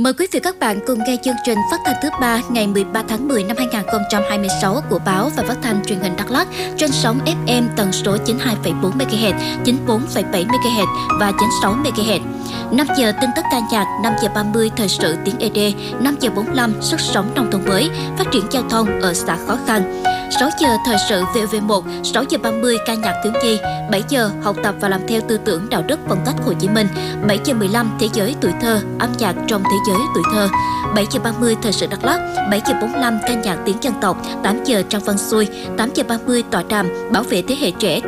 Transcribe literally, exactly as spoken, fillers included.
Mời quý vị các bạn cùng nghe chương trình phát thanh thứ ba ngày mười ba tháng mười năm hai nghìn không trăm hai mươi sáu của báo và phát thanh truyền hình Đắk Lắk trên sóng ép em tần số chín mươi hai phẩy bốn mê ga héc, chín mươi bốn phẩy bảy mê ga héc và chín mươi sáu mê ga héc. năm giờ tin tức ca nhạc, năm giờ ba mươi thời sự tiếng e đê, năm giờ bốn mươi lăm sức sống nông thôn mới, phát triển giao thông ở xã khó khăn. sáu giờ thời sự vê o vê một, sáu giờ ba mươi ca nhạc thiếu nhi, bảy giờ học tập và làm theo tư tưởng đạo đức phong cách Hồ Chí Minh, bảy giờ mười lăm thế giới tuổi thơ, âm nhạc trong thế giới tuổi thơ, bảy giờ ba mươi thời sự Đắk Lắk, bảy giờ bốn mươi lăm ca nhạc tiếng dân tộc, tám giờ Trang Văn Xuôi, tám giờ ba mươi tọa đàm bảo vệ thế hệ trẻ